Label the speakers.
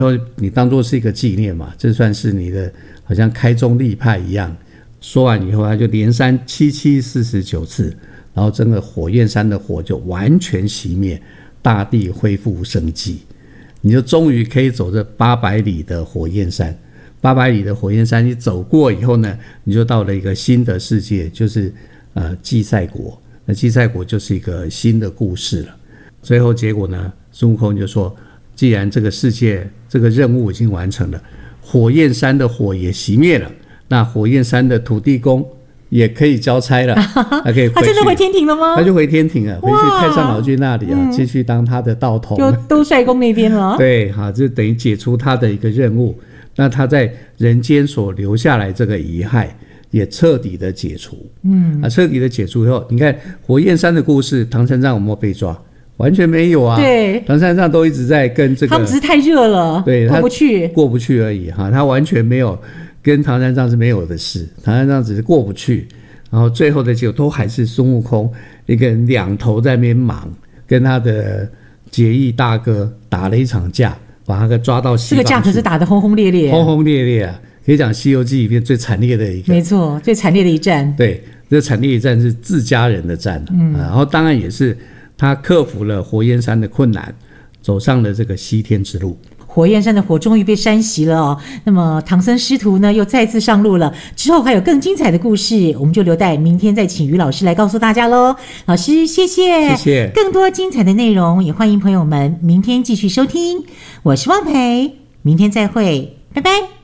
Speaker 1: 然后你当作是一个纪念嘛，这算是你的好像开宗立派一样。说完以后，他就连删7749次，然后整个火焰山的火就完全熄灭，大地恢复生机，你就终于可以走这800里的火焰山。800里的火焰山你走过以后呢，你就到了一个新的世界，就是祭赛国。那祭赛国就是一个新的故事了。最后结果呢，孙悟空就说，既然这个世界这个任务已经完成了，火焰山的火也熄灭了，那火焰山的土地公也可以交差了，他可以回去。
Speaker 2: 他真的回天庭了吗？
Speaker 1: 他就回天庭了，回去太上老君那里继续当他的道童，
Speaker 2: 就都帅公那边了。
Speaker 1: 对，就等于解除他的一个任务。那他在人间所留下来这个遗害也彻底的解除。彻底的解除以后，你看火焰山的故事，唐三藏有没有被抓？完全没有啊。
Speaker 2: 对，
Speaker 1: 唐三藏都一直在跟这个，
Speaker 2: 他们只是太热了，对，过
Speaker 1: 不去而已他完全没有跟唐三藏是没有的事，唐三藏只是过不去，然后最后的结果都还是孙悟空一个人两头在那边忙，跟他的结义大哥打了一场架，把他给抓到西方去。这个
Speaker 2: 架可是打得轰轰烈烈，
Speaker 1: 轰轰烈烈啊！可以讲《西游记》里面最惨烈的一个，
Speaker 2: 没错，最惨烈的一战。
Speaker 1: 对，这惨烈一战是自家人的战，然后当然也是他克服了火焰山的困难，走上了这个西天之路。
Speaker 2: 火焰山的火终于被扇熄了哦，那么唐僧师徒呢又再次上路了，之后还有更精彩的故事，我们就留待明天再请于老师来告诉大家咯。老师谢谢，
Speaker 1: 谢谢。
Speaker 2: 更多精彩的内容也欢迎朋友们明天继续收听，我是汪培，明天再会，拜拜。